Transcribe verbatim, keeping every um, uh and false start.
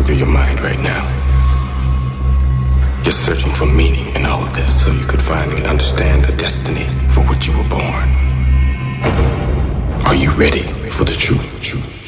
through your mind right now. You're searching for meaning in all of this so you could finally understand the destiny for which you were born. Are you ready for the truth?